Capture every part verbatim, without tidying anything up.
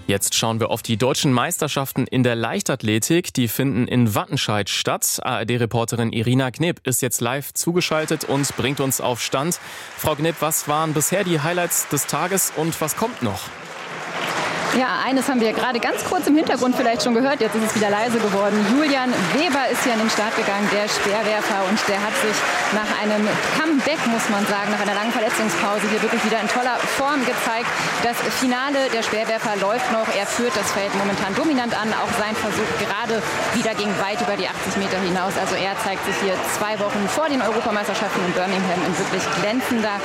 Jetzt schauen wir auf die deutschen Meisterschaften in der Leichtathletik. Die finden in Wattenscheid statt. A R D-Reporterin Irina Knip ist jetzt live zugeschaltet und bringt uns auf Stand. Frau Knip, was waren bisher die Highlights des Tages und was kommt noch? Ja, eines haben wir gerade ganz kurz im Hintergrund vielleicht schon gehört. Jetzt ist es wieder leise geworden. Julian Weber ist hier an den Start gegangen, der Speerwerfer. Und der hat sich nach einem Comeback, muss man sagen, nach einer langen Verletzungspause hier wirklich wieder in toller Form gezeigt. Das Finale der Speerwerfer läuft noch. Er führt das Feld momentan dominant an. Auch sein Versuch gerade wieder ging weit über die achtzig Meter hinaus. Also er zeigt sich hier zwei Wochen vor den Europameisterschaften in Birmingham in wirklich glänzender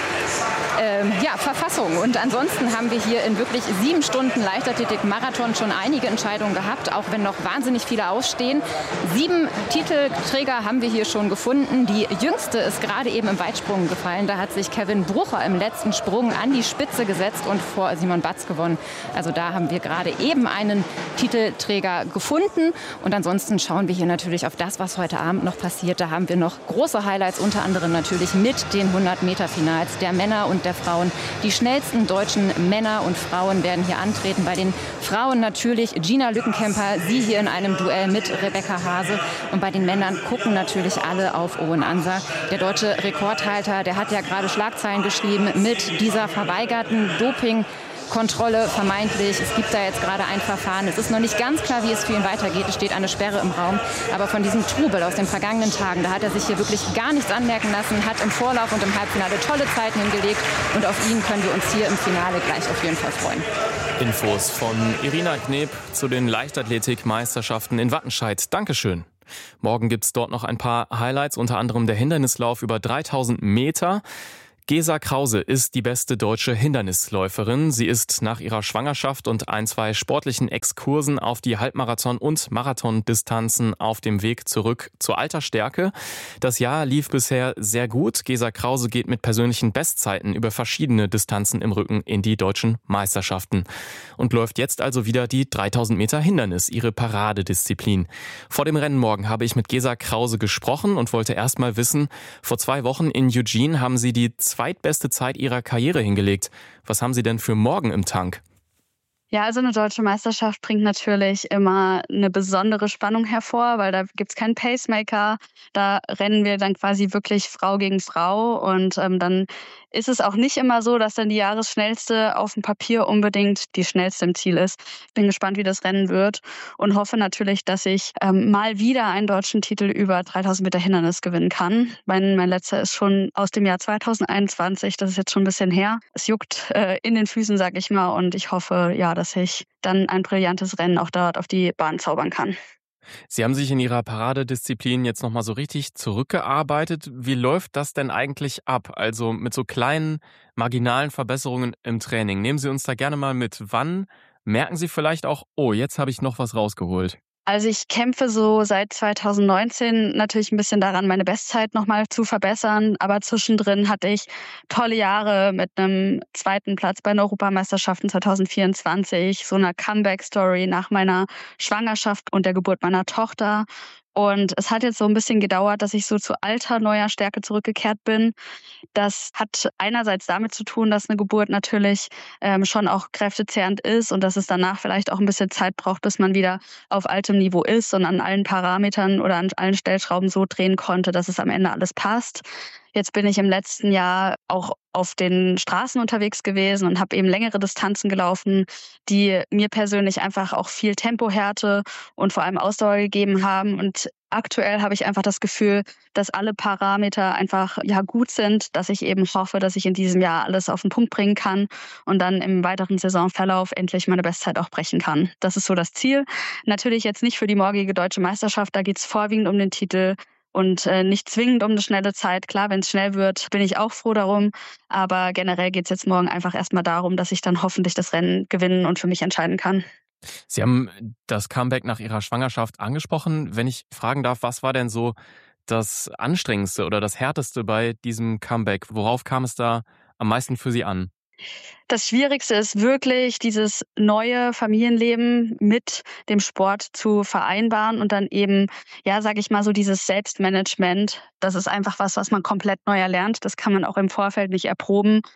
ähm, ja, Verfassung. Und ansonsten haben wir hier in wirklich sieben Stunden Leichtathletik-Marathon schon einige Entscheidungen gehabt, auch wenn noch wahnsinnig viele ausstehen. Sieben Titelträger haben wir hier schon gefunden. Die jüngste ist gerade eben im Weitsprung gefallen. Da hat sich Kevin Brucher im letzten Sprung an die Spitze gesetzt und vor Simon Batz gewonnen. Also da haben wir gerade eben einen Titelträger gefunden. Und ansonsten schauen wir hier natürlich auf das, was heute Abend noch passiert. Da haben wir noch große Highlights, unter anderem natürlich mit den hundert Meter Finals der Männer und der Frauen. Die schnellsten deutschen Männer und Frauen werden hier antreten. Bei den Frauen natürlich Gina Lückenkämper, sie hier in einem Duell mit Rebecca Hase. Und bei den Männern gucken natürlich alle auf Owen Anser. Der deutsche Rekordhalter, der hat ja gerade Schlagzeilen geschrieben mit dieser verweigerten Doping- Kontrolle vermeintlich. Es gibt da jetzt gerade ein Verfahren. Es ist noch nicht ganz klar, wie es für ihn weitergeht. Es steht eine Sperre im Raum. Aber von diesem Trubel aus den vergangenen Tagen, da hat er sich hier wirklich gar nichts anmerken lassen, hat im Vorlauf und im Halbfinale tolle Zeiten hingelegt. Und auf ihn können wir uns hier im Finale gleich auf jeden Fall freuen. Infos von Irina Knep zu den Leichtathletik-Meisterschaften in Wattenscheid. Dankeschön. Morgen gibt es dort noch ein paar Highlights, unter anderem der Hindernislauf über dreitausend Meter. Gesa Krause ist die beste deutsche Hindernisläuferin. Sie ist nach ihrer Schwangerschaft und ein, zwei sportlichen Exkursen auf die Halbmarathon- und Marathondistanzen auf dem Weg zurück zur Altersstärke. Das Jahr lief bisher sehr gut. Gesa Krause geht mit persönlichen Bestzeiten über verschiedene Distanzen im Rücken in die deutschen Meisterschaften und läuft jetzt also wieder die dreitausend Meter Hindernis, ihre Paradedisziplin. Vor dem Rennen morgen habe ich mit Gesa Krause gesprochen und wollte erst mal wissen, vor zwei Wochen in Eugene haben sie die zweitbeste Zeit ihrer Karriere hingelegt. Was haben Sie denn für morgen im Tank? Ja, also eine deutsche Meisterschaft bringt natürlich immer eine besondere Spannung hervor, weil da gibt's keinen Pacemaker. Da rennen wir dann quasi wirklich Frau gegen Frau. Und ähm, dann ist es auch nicht immer so, dass dann die Jahresschnellste auf dem Papier unbedingt die schnellste im Ziel ist. Ich bin gespannt, wie das Rennen wird und hoffe natürlich, dass ich ähm, mal wieder einen deutschen Titel über dreitausend Meter Hindernis gewinnen kann. Mein, mein letzter ist schon aus dem Jahr zweitausendeinundzwanzig. Das ist jetzt schon ein bisschen her. Es juckt äh, in den Füßen, sag ich mal. Und ich hoffe, ja, dass ich dann ein brillantes Rennen auch dort auf die Bahn zaubern kann. Sie haben sich in Ihrer Paradedisziplin jetzt nochmal so richtig zurückgearbeitet. Wie läuft das denn eigentlich ab? Also mit so kleinen, marginalen Verbesserungen im Training. Nehmen Sie uns da gerne mal mit. Wann merken Sie vielleicht auch, oh, jetzt habe ich noch was rausgeholt? Also ich kämpfe so seit zweitausendneunzehn natürlich ein bisschen daran, meine Bestzeit nochmal zu verbessern. Aber zwischendrin hatte ich tolle Jahre mit einem zweiten Platz bei den Europameisterschaften zweitausendvierundzwanzig, so einer Comeback-Story nach meiner Schwangerschaft und der Geburt meiner Tochter. Und es hat jetzt so ein bisschen gedauert, dass ich so zu alter, neuer Stärke zurückgekehrt bin. Das hat einerseits damit zu tun, dass eine Geburt natürlich ähm, schon auch kräftezehrend ist und dass es danach vielleicht auch ein bisschen Zeit braucht, bis man wieder auf altem Niveau ist und an allen Parametern oder an allen Stellschrauben so drehen konnte, dass es am Ende alles passt. Jetzt bin ich im letzten Jahr auch auf den Straßen unterwegs gewesen und habe eben längere Distanzen gelaufen, die mir persönlich einfach auch viel Tempohärte und vor allem Ausdauer gegeben haben. Und aktuell habe ich einfach das Gefühl, dass alle Parameter einfach ja gut sind, dass ich eben hoffe, dass ich in diesem Jahr alles auf den Punkt bringen kann und dann im weiteren Saisonverlauf endlich meine Bestzeit auch brechen kann. Das ist so das Ziel. Natürlich jetzt nicht für die morgige deutsche Meisterschaft, da geht es vorwiegend um den Titel. Und äh, nicht zwingend um eine schnelle Zeit. Klar, wenn es schnell wird, bin ich auch froh darum. Aber generell geht es jetzt morgen einfach erstmal darum, dass ich dann hoffentlich das Rennen gewinnen und für mich entscheiden kann. Sie haben das Comeback nach Ihrer Schwangerschaft angesprochen. Wenn ich fragen darf, was war denn so das Anstrengendste oder das Härteste bei diesem Comeback? Worauf kam es da am meisten für Sie an? Das Schwierigste ist wirklich, dieses neue Familienleben mit dem Sport zu vereinbaren und dann eben, ja, sage ich mal so, dieses Selbstmanagement. Das ist einfach was, was man komplett neu erlernt. Das kann man auch im Vorfeld nicht erproben.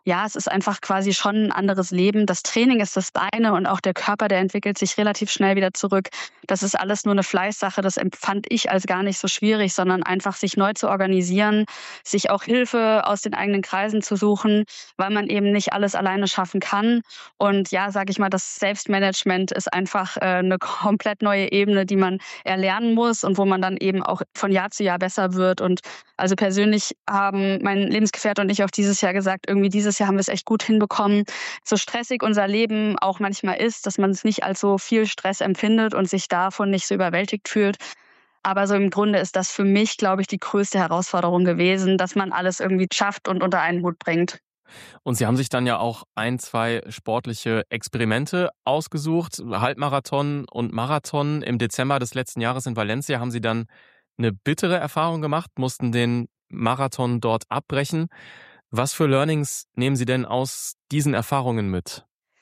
ja, es ist einfach quasi schon ein anderes Leben. Das Training ist das eine und auch der Körper, der entwickelt sich relativ schnell wieder zurück. Das ist alles nur eine Fleißsache. Das empfand ich als gar nicht so schwierig, sondern einfach sich neu zu organisieren, sich auch Hilfe aus den eigenen Kreisen zu suchen, weil man eben nicht alles alleine schaffen kann. Und ja, sage ich mal, das Selbstmanagement ist einfach äh, eine komplett neue Ebene, die man erlernen muss und wo man dann eben auch von Jahr zu Jahr besser wird. Und also persönlich haben mein Lebensgefährte und ich auch dieses Jahr gesagt, irgendwie dieses Jahr haben wir es echt gut hinbekommen. So stressig unser Leben auch manchmal ist, dass man es nicht als so viel Stress empfindet und sich davon nicht so überwältigt fühlt. Aber so im Grunde ist das für mich, glaube ich, die größte Herausforderung gewesen, dass man alles irgendwie schafft und unter einen Hut bringt. Und Sie haben sich dann ja auch ein, zwei sportliche Experimente ausgesucht. Halbmarathon und Marathon. Im Dezember des letzten Jahres in Valencia haben Sie dann eine bittere Erfahrung gemacht, mussten den Marathon dort abbrechen. Was für Learnings nehmen Sie denn aus diesen Erfahrungen mit?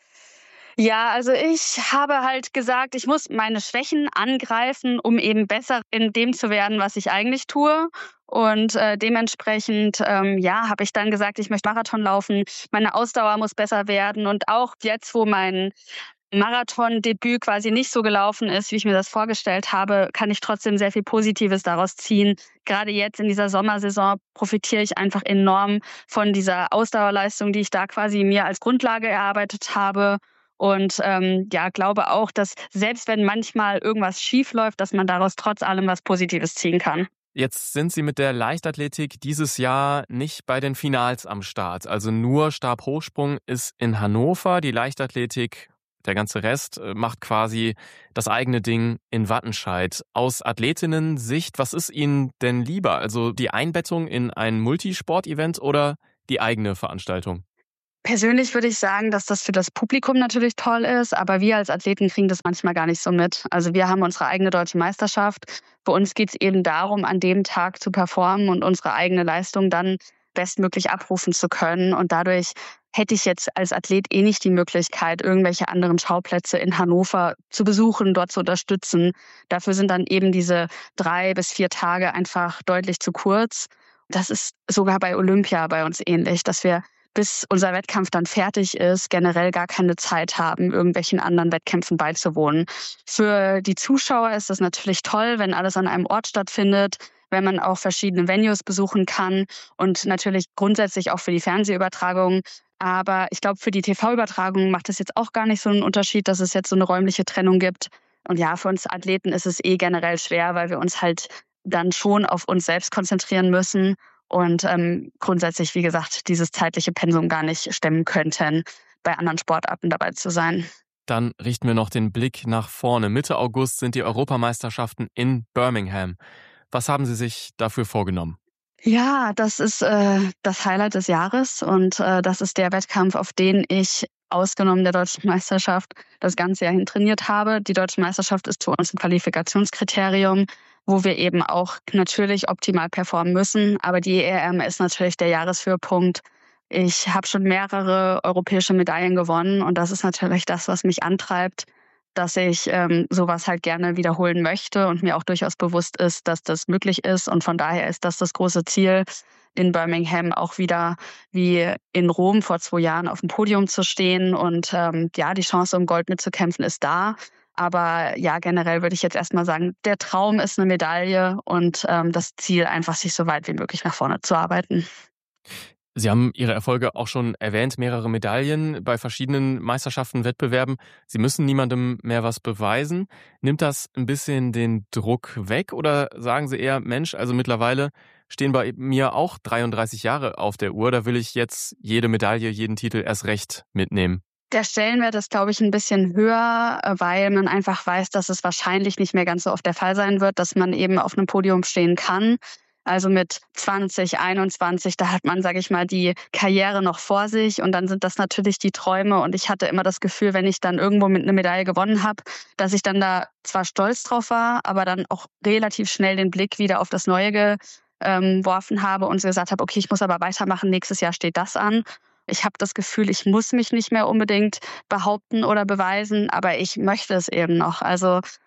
Ja, also ich habe halt gesagt, ich muss meine Schwächen angreifen, um eben besser in dem zu werden, was ich eigentlich tue. Und äh, dementsprechend, ähm, ja, habe ich dann gesagt, ich möchte Marathon laufen. Meine Ausdauer muss besser werden. Und auch jetzt, wo mein Marathon-Debüt quasi nicht so gelaufen ist, wie ich mir das vorgestellt habe, kann ich trotzdem sehr viel Positives daraus ziehen. Gerade jetzt in dieser Sommersaison profitiere ich einfach enorm von dieser Ausdauerleistung, die ich da quasi mir als Grundlage erarbeitet habe. Und ähm, ja, glaube auch, dass selbst wenn manchmal irgendwas schief läuft, dass man daraus trotz allem was Positives ziehen kann. Jetzt sind Sie mit der Leichtathletik dieses Jahr nicht bei den Finals am Start. Also nur Stabhochsprung ist in Hannover. Die Leichtathletik, der ganze Rest, macht quasi das eigene Ding in Wattenscheid. Aus Athletinnen-Sicht, was ist Ihnen denn lieber? Also die Einbettung in ein Multisport-Event oder die eigene Veranstaltung? Persönlich würde ich sagen, dass das für das Publikum natürlich toll ist, aber wir als Athleten kriegen das manchmal gar nicht so mit. Also wir haben unsere eigene deutsche Meisterschaft. Für uns geht es eben darum, an dem Tag zu performen und unsere eigene Leistung dann bestmöglich abrufen zu können. Und dadurch hätte ich jetzt als Athlet eh nicht die Möglichkeit, irgendwelche anderen Schauplätze in Hannover zu besuchen, dort zu unterstützen. Dafür sind dann eben diese drei bis vier Tage einfach deutlich zu kurz. Das ist sogar bei Olympia bei uns ähnlich, dass wir bis unser Wettkampf dann fertig ist, generell gar keine Zeit haben, irgendwelchen anderen Wettkämpfen beizuwohnen. Für die Zuschauer ist das natürlich toll, wenn alles an einem Ort stattfindet, wenn man auch verschiedene Venues besuchen kann und natürlich grundsätzlich auch für die Fernsehübertragung. Aber ich glaube, für die T V-Übertragung macht es jetzt auch gar nicht so einen Unterschied, dass es jetzt so eine räumliche Trennung gibt. Und ja, für uns Athleten ist es eh generell schwer, weil wir uns halt dann schon auf uns selbst konzentrieren müssen. Und ähm, grundsätzlich, wie gesagt, dieses zeitliche Pensum gar nicht stemmen könnten, bei anderen Sportarten dabei zu sein. Dann richten wir noch den Blick nach vorne. Mitte August sind die Europameisterschaften in Birmingham. Was haben Sie sich dafür vorgenommen? Ja, das ist äh, das Highlight des Jahres und äh, das ist der Wettkampf, auf den ich ausgenommen der deutschen Meisterschaft das ganze Jahr hin trainiert habe. Die deutsche Meisterschaft ist für uns ein Qualifikationskriterium, wo wir eben auch natürlich optimal performen müssen. Aber die E M ist natürlich der Jahreshöhepunkt. Ich habe schon mehrere europäische Medaillen gewonnen und das ist natürlich das, was mich antreibt, dass ich ähm, sowas halt gerne wiederholen möchte und mir auch durchaus bewusst ist, dass das möglich ist. Und von daher ist das das große Ziel, in Birmingham auch wieder wie in Rom vor zwei Jahren auf dem Podium zu stehen. Und ähm, ja, die Chance, um Gold mitzukämpfen, ist da. Aber ja, generell würde ich jetzt erstmal sagen, der Traum ist eine Medaille und ähm, das Ziel einfach, sich so weit wie möglich nach vorne zu arbeiten. Sie haben Ihre Erfolge auch schon erwähnt, mehrere Medaillen bei verschiedenen Meisterschaften, Wettbewerben. Sie müssen niemandem mehr was beweisen. Nimmt das ein bisschen den Druck weg oder sagen Sie eher, Mensch, also mittlerweile stehen bei mir auch dreiunddreißig Jahre auf der Uhr, da will ich jetzt jede Medaille, jeden Titel erst recht mitnehmen? Der Stellenwert ist, glaube ich, ein bisschen höher, weil man einfach weiß, dass es wahrscheinlich nicht mehr ganz so oft der Fall sein wird, dass man eben auf einem Podium stehen kann. Also mit zwanzig, einundzwanzig, da hat man, sage ich mal, die Karriere noch vor sich und dann sind das natürlich die Träume und ich hatte immer das Gefühl, wenn ich dann irgendwo mit einer Medaille gewonnen habe, dass ich dann da zwar stolz drauf war, aber dann auch relativ schnell den Blick wieder auf das Neue geworfen habe und gesagt habe, okay, ich muss aber weitermachen, nächstes Jahr steht das an. Ich habe das Gefühl, ich muss mich nicht mehr unbedingt behaupten oder beweisen, aber ich möchte es eben noch. Also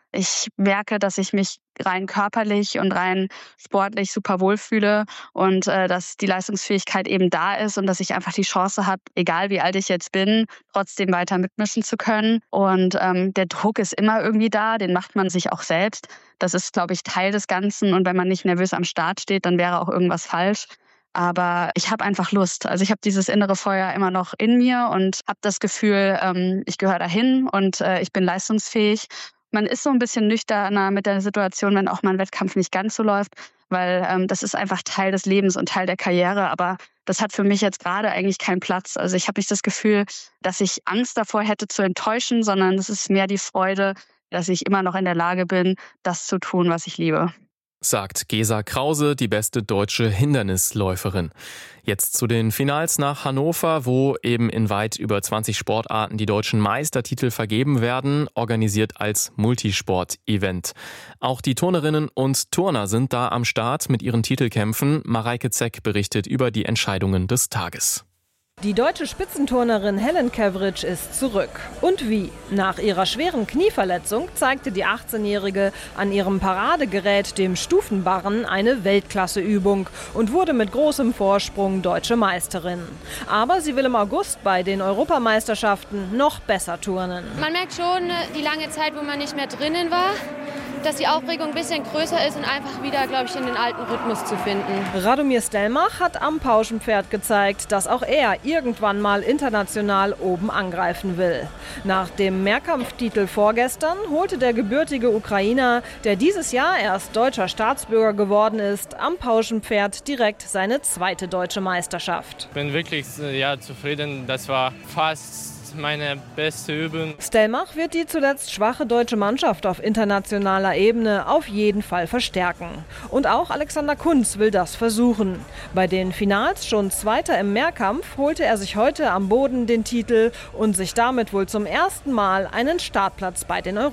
Ich merke, dass ich mich rein körperlich und rein sportlich super wohlfühle und äh, dass die Leistungsfähigkeit eben da ist und dass ich einfach die Chance habe, egal wie alt ich jetzt bin, trotzdem weiter mitmischen zu können. Und ähm, der Druck ist immer irgendwie da, den macht man sich auch selbst. Das ist, glaube ich, Teil des Ganzen. Und wenn man nicht nervös am Start steht, dann wäre auch irgendwas falsch. Aber ich habe einfach Lust. Also ich habe dieses innere Feuer immer noch in mir und habe das Gefühl, ähm, ich gehöre dahin und äh, ich bin leistungsfähig. Man ist so ein bisschen nüchterner mit der Situation, wenn auch mal ein Wettkampf nicht ganz so läuft, weil ähm, das ist einfach Teil des Lebens und Teil der Karriere. Aber das hat für mich jetzt gerade eigentlich keinen Platz. Also ich habe nicht das Gefühl, dass ich Angst davor hätte zu enttäuschen, sondern es ist mehr die Freude, dass ich immer noch in der Lage bin, das zu tun, was ich liebe. Sagt Gesa Krause, die beste deutsche Hindernisläuferin. Jetzt zu den Finals nach Hannover, wo eben in weit über zwanzig Sportarten die deutschen Meistertitel vergeben werden, organisiert als Multisport-Event. Auch die Turnerinnen und Turner sind da am Start mit ihren Titelkämpfen. Mareike Zeck berichtet über die Entscheidungen des Tages. Die deutsche Spitzenturnerin Helen Cavridge ist zurück. Und wie? Nach ihrer schweren Knieverletzung zeigte die achtzehnjährige an ihrem Paradegerät, dem Stufenbarren, eine Weltklasseübung und wurde mit großem Vorsprung deutsche Meisterin. Aber sie will im August bei den Europameisterschaften noch besser turnen. Man merkt schon die lange Zeit, wo man nicht mehr drinnen war, dass die Aufregung ein bisschen größer ist und einfach wieder, glaube ich, in den alten Rhythmus zu finden. Radomir Stelmach hat am Pauschenpferd gezeigt, dass auch er irgendwann mal international oben angreifen will. Nach dem Mehrkampftitel vorgestern holte der gebürtige Ukrainer, der dieses Jahr erst deutscher Staatsbürger geworden ist, am Pauschenpferd direkt seine zweite deutsche Meisterschaft. Ich bin wirklich ja, zufrieden. Das war fast meine beste Übung. Stelmach wird die zuletzt schwache deutsche Mannschaft auf internationaler Ebene auf jeden Fall verstärken. Und auch Alexander Kunz will das versuchen. Bei den Finals, schon Zweiter im Mehrkampf, holte er sich heute am Boden den Titel und sich damit wohl zum ersten Mal einen Startplatz bei den Europameisterschaften.